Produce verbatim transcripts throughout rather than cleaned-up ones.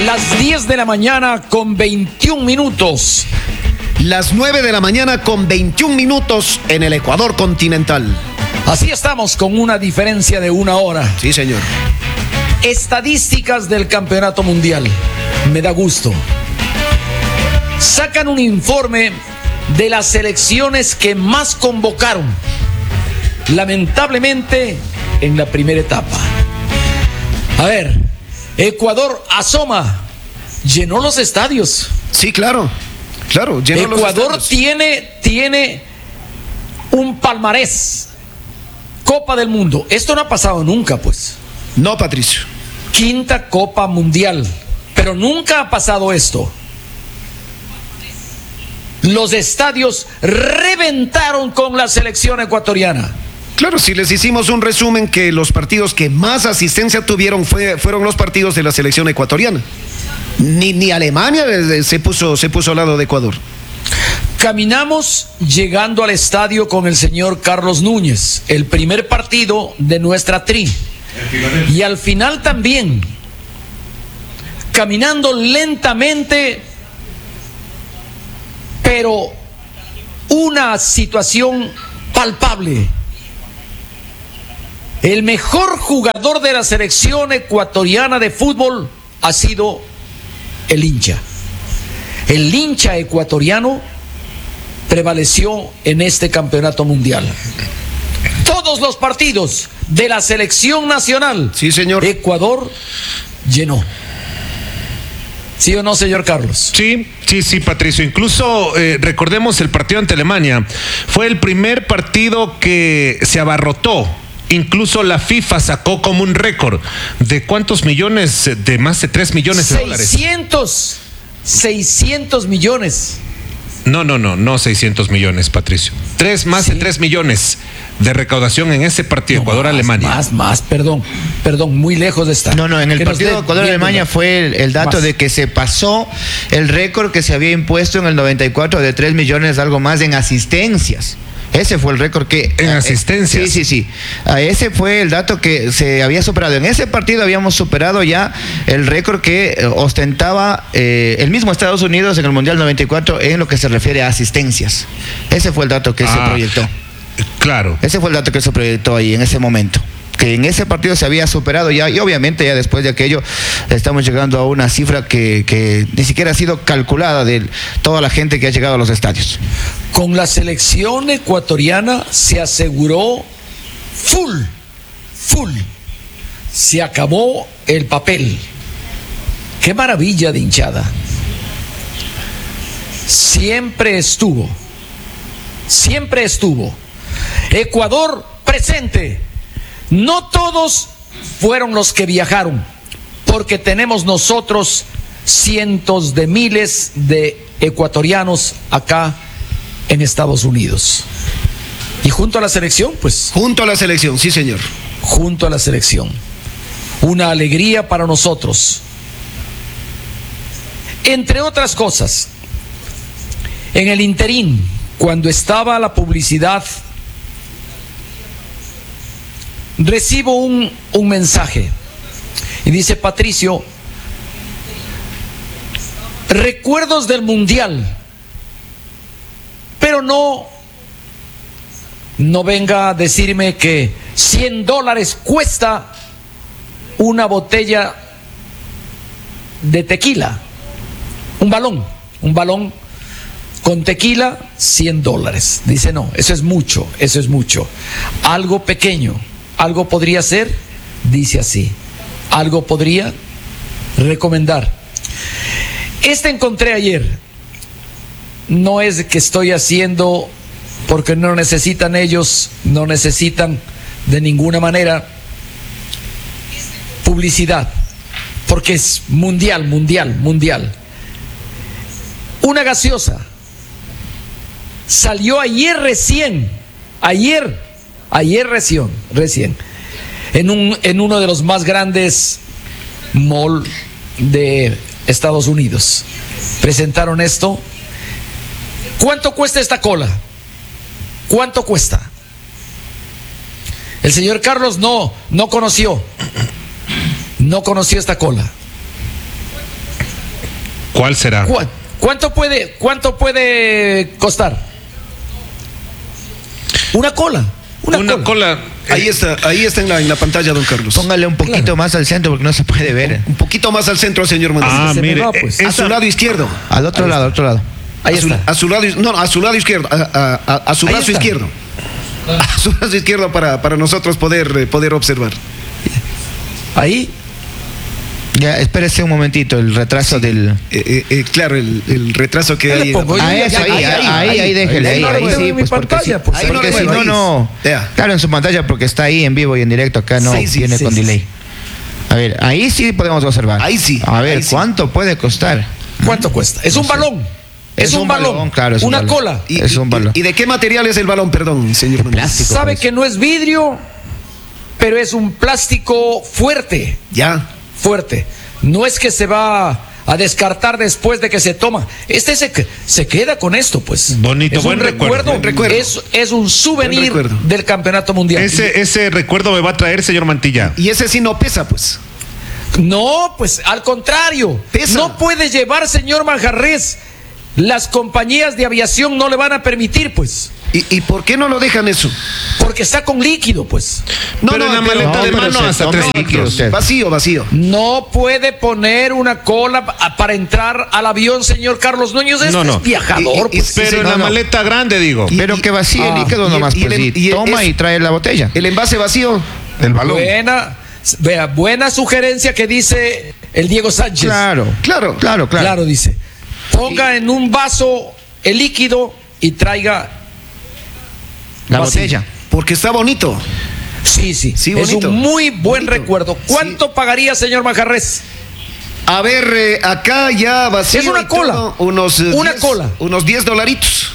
Las diez de la mañana con veintiún minutos. Las nueve de la mañana con veintiún minutos en el Ecuador continental. Así estamos, con una diferencia de una hora. Sí, señor. Estadísticas del campeonato mundial. Me da gusto. Sacan un informe de las selecciones que más convocaron, lamentablemente, en la primera etapa. A ver, Ecuador asoma, llenó los estadios. Sí, claro, claro, llenó los estadios. Ecuador tiene, tiene un palmarés, Copa del Mundo. Esto no ha pasado nunca, pues. No, Patricio. Quinta Copa Mundial, pero nunca ha pasado esto. Los estadios reventaron con la selección ecuatoriana. Claro, si les hicimos un resumen, que los partidos que más asistencia tuvieron fue, fueron los partidos de la selección ecuatoriana. Ni, ni Alemania se puso, se puso al lado de Ecuador. Caminamos llegando al estadio con el señor Carlos Núñez, el primer partido de nuestra tri. Y al final también, caminando lentamente, pero una situación palpable. El mejor jugador de la selección ecuatoriana de fútbol ha sido el hincha. El hincha ecuatoriano prevaleció en este campeonato mundial. Todos los partidos de la selección nacional, sí, señor, Ecuador llenó. ¿Sí o no, señor Carlos? Sí, sí, sí, Patricio. Incluso eh, recordemos el partido ante Alemania. Fue el primer partido que se abarrotó. Incluso la FIFA sacó como un récord de cuántos millones, de más de tres millones de dólares. seiscientos, seiscientos millones. No, no, no, no seiscientos millones, Patricio. Tres, más sí. de tres millones de recaudación en ese partido, no, Ecuador-Alemania. Más, más, perdón, perdón, muy lejos de estar. No, no, en el partido Ecuador-Alemania fue el, el dato más. de que se pasó el récord que se había impuesto en el noventa y cuatro de tres millones, algo más en asistencias. Ese fue el récord que... En asistencias. Sí, sí, sí. Ese fue el dato que se había superado. En ese partido habíamos superado ya el récord que ostentaba eh, el mismo Estados Unidos en el Mundial noventa y cuatro en lo que se refiere a asistencias. Ese fue el dato que ah, se proyectó. Claro. Ese fue el dato que se proyectó ahí en ese momento. Que en ese partido se había superado ya, y obviamente ya después de aquello estamos llegando a una cifra que, que ni siquiera ha sido calculada de toda la gente que ha llegado a los estadios. Con la selección ecuatoriana se aseguró full, full. Se acabó el papel. Qué maravilla de hinchada. Siempre estuvo, siempre estuvo. Ecuador presente. No todos fueron los que viajaron, porque tenemos nosotros cientos de miles de ecuatorianos acá en Estados Unidos. Y junto a la selección, pues. Junto a la selección, sí, señor. Junto a la selección. Una alegría para nosotros. Entre otras cosas, en el interín, cuando estaba la publicidad, recibo un, un mensaje y dice: Patricio, recuerdos del mundial, pero no no venga a decirme que cien dólares cuesta una botella de tequila, un balón, un balón con tequila, cien dólares. Dice: no, eso es mucho, eso es mucho. Algo pequeño, algo podría ser, dice así, algo podría recomendar. Este encontré ayer. No es que estoy haciendo, porque no necesitan ellos, no necesitan de ninguna manera publicidad, porque es mundial, mundial, mundial. Una gaseosa salió ayer recién, ayer, ayer recién, recién, en un, en uno de los más grandes mall de Estados Unidos. Presentaron esto. ¿Cuánto cuesta esta cola? ¿Cuánto cuesta? El señor Carlos no, no conoció, no conoció esta cola. ¿Cuál será? ¿Cu- ¿Cuánto puede, cuánto puede costar? Una cola. Una, Una cola. cola. Ahí está, ahí está en la, en la pantalla, don Carlos. Póngale un poquito Claro. más al centro porque no se puede ver. Un poquito más al centro, señor Mendoza. Ah, se me mire, va, pues. eh, a su esa- lado izquierdo. Al otro lado, al otro lado. Ahí a su, está. a su lado, no, a su lado izquierdo, a, a- a- a su Ahí brazo está. izquierdo. A su brazo izquierdo para, para nosotros poder, eh, poder observar. Ahí. Ya, espérese un momentito, el retraso del... Eh, eh, eh, claro, el, el retraso que Ya le hay. pongo yo. Ah, ya- eso, ya- ahí, ahí, ahí, ahí, ahí, ahí, déjele, ahí ahí, no lo ahí, veo sí, en mi pues porque pantalla, sí, pues, ahí no porque lo si veo, no, ahí. no... Ya. Claro, en su pantalla porque está ahí en vivo y en directo, acá no Sí, sí, viene sí, con sí. delay. A ver, ahí sí podemos observar. Ahí sí, A ver, ahí sí. ¿cuánto puede costar? ¿Cuánto cuesta? Es un balón. Es, un balón. claro, es un Una balón. cola. Y, Es un y- balón. ¿Y de qué material es el balón, perdón, señor Mendoza? Plástico. Sabe pues. que no es vidrio, pero es un plástico fuerte. Ya. Fuerte. No es que se va a descartar después de que se toma. Este se, se queda con esto, pues. Bonito, es buen un recuerdo. Buen recuerdo. Es, es un souvenir Buen recuerdo. del campeonato mundial. Ese, ese recuerdo me va a traer, señor Mantilla. Y ese sí no pesa, pues. No, pues al contrario. Pesa. No puede llevar, señor Manjarres. Las compañías de aviación no le van a permitir, pues. ¿Y, y por qué no lo dejan eso? Porque está con líquido, pues. No, Pero no, en la pero- maleta no, de pero mano se hasta toma tres líquido litros. usted. Vacío, vacío. No puede poner una cola pa- para entrar al avión, señor Carlos Núñez. Este No, no. es viajador, Y- y- pues. Sí, Pero sí, en no, la no. maleta grande, digo. Y- Pero que vacíe ah, el líquido y el- nomás, y el- pues, y y el- toma es- y trae la botella. El envase vacío. El balón. Buena, vea, buena sugerencia que dice el Diego Sánchez. Claro, Claro. claro, claro. Claro, dice. Ponga en un vaso el líquido y traiga La vacío. botella. Porque está bonito. Sí, sí. Sí, es bonito. un muy buen Bonito. recuerdo. ¿Cuánto pagaría, señor Manjarres? A ver, eh, acá ya vacío. Es una y todo, cola. unos, eh, Una diez- cola. Unos diez dolaritos.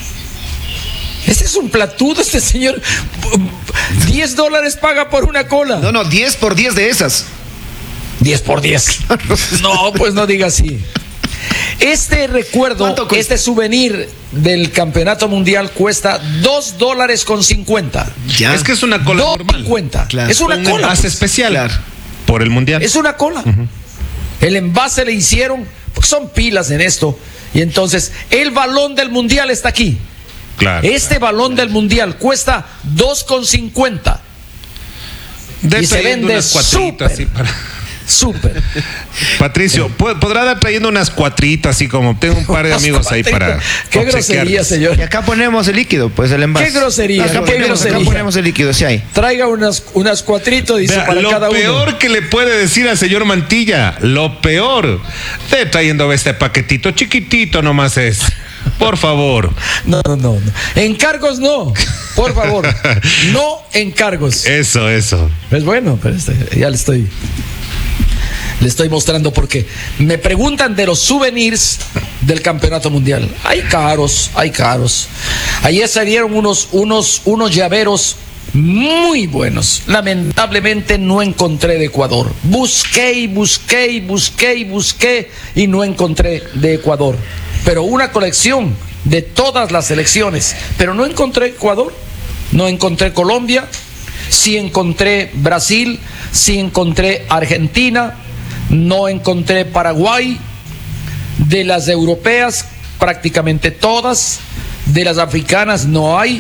Este es un platudo, este señor. diez dólares paga por una cola. No, no, diez por diez de esas. diez por diez. No, pues no diga así. Este recuerdo, ¿Cuánto cuesta? este souvenir del campeonato mundial cuesta dos dólares con cincuenta. Ya. Es que es una cola Dos normal. cincuenta. Claro. Es una Un cola. envase pues. especial. Claro. Por el mundial. Es una cola. El envase le hicieron, porque son pilas en esto. Y entonces, el balón del mundial está aquí. Claro. Este balón del mundial cuesta dos con cincuenta. De y se trayendo vende unas cuatritas así súper. para. Súper. Patricio, ¿pod- ¿podrá dar trayendo unas cuatritas así como tengo un par de amigos ahí para Qué grosería, obsequiarles? señor. Y acá ponemos el líquido, pues el envase. Qué grosería, Acá, qué ponemos, acá grosería. ponemos el líquido, sí hay. Traiga unas, unas cuatritos, dice, Vea, para lo cada peor uno. que le puede decir al señor Mantilla, lo peor, de trayendo este paquetito chiquitito nomás es. Por favor. No, no, no, no. Encargos no. Por favor. No encargos. Eso, eso. Es bueno, pero este, ya le estoy. Le estoy mostrando porque me preguntan de los souvenirs del campeonato mundial. Hay caros, hay caros. Ayer salieron unos, unos, unos llaveros muy buenos. Lamentablemente no encontré de Ecuador. Busqué y busqué y busqué y busqué y no encontré de Ecuador. Pero una colección de todas las selecciones. Pero no encontré Ecuador, no encontré Colombia, sí encontré Brasil, sí encontré Argentina, no encontré Paraguay. De las europeas prácticamente todas, de las africanas no hay,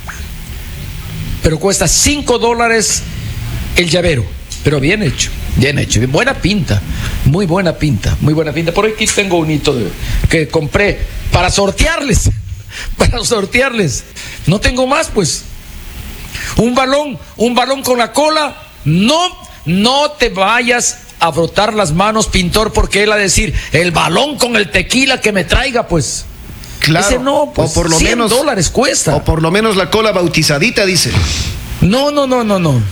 pero cuesta cinco dólares el llavero, pero bien hecho, bien hecho, buena pinta, muy buena pinta, muy buena pinta. Por aquí tengo un hito de, que compré para sortearles, para sortearles, no tengo más pues. Un balón, un balón con la cola, no, no te vayas a frotar las manos, pintor, porque él a decir, el balón con el tequila que me traiga, pues. Claro. Ese no, pues, o por lo cien menos dólares cuesta. O por lo menos la cola bautizadita, dice. No, no, no, no, no.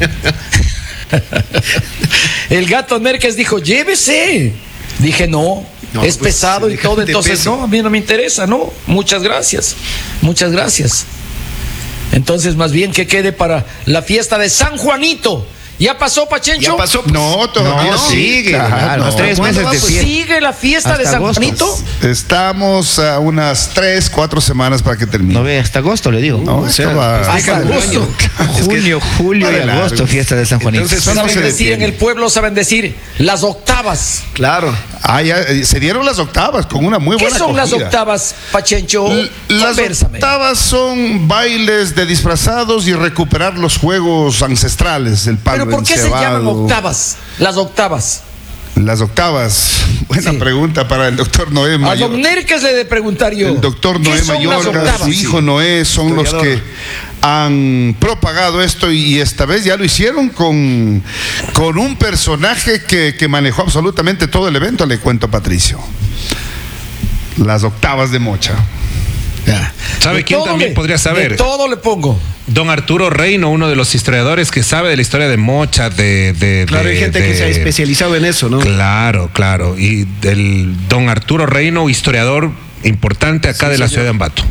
El gato Nerques dijo, llévese. Dije, no, No, es pues, pesado y déjate todo, de entonces peso. no, a mí no me interesa, no. Muchas gracias, muchas gracias. Entonces, más bien que quede para la fiesta de San Juanito, ¿Ya pasó, Pachencho? Ya pasó. Pues. No, todavía No, sigue, Claro, claro, no. tres ¿Cuándo meses va? de Pues fiesta. ¿Sigue la fiesta Hasta de San agosto. Juanito? Estamos a unas tres, cuatro semanas para que termine. No ve, hasta agosto le digo. No, esto va- Hasta agosto. Junio, julio va y de largo. agosto, fiesta de San Juanito. Entonces, no Saben se decir en detiene. el pueblo, saben decir las octavas. Claro. Ah, ya, eh, se dieron las octavas con una muy ¿Qué buena son las acogida. octavas, Pachencho? L- Las Convérsame. octavas son bailes de disfrazados y recuperar los juegos ancestrales, el palo ¿Pero por qué se encebado. llaman octavas? Las octavas. Las octavas. Buena Sí. pregunta para el doctor Noé A Mayor. don Nerques le he de preguntar yo. El doctor ¿qué Noé son las Mayorga, octavas? su hijo Noé, son los Historiador. que han propagado esto y esta vez ya lo hicieron con, con un personaje que, que manejó absolutamente todo el evento, le cuento, Patricio. Las octavas de Mocha. ¿Sabe De quién todo también le- podría saber? De todo le pongo. Don Arturo Reino, uno de los historiadores que sabe de la historia de Mocha, de... de Claro, de- hay gente que de- se ha especializado en eso, ¿no? Claro, claro. Y del don Arturo Reino, historiador importante acá Sí, de la señor. ciudad de Ambato.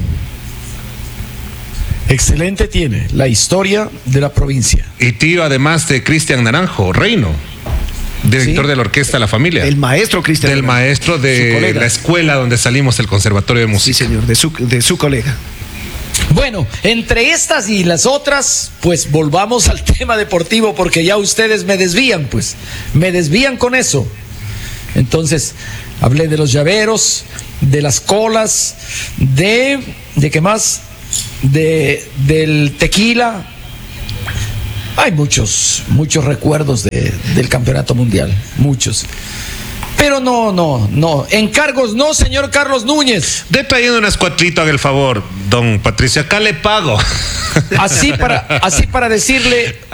Excelente tiene la historia de la provincia. Y tío, además de Cristian Naranjo, Reino, director Sí. de la orquesta La Familia. El maestro Cristian. del Naranjo, maestro su de colega. la escuela donde salimos, el Conservatorio de Sí, Música. señor, de su, de su colega. Bueno, entre estas y las otras, pues volvamos al tema deportivo porque ya ustedes me desvían, pues, me desvían con eso. Entonces, hablé de los llaveros, de las colas, de, ¿de qué más? De, del tequila. Hay muchos, muchos recuerdos de, del campeonato mundial, muchos. Pero no, no, no. Encargos no, señor Carlos Núñez. De trayendo unas cuatrito, haga el favor, don Patricio. Acá le pago. Así para, así para decirle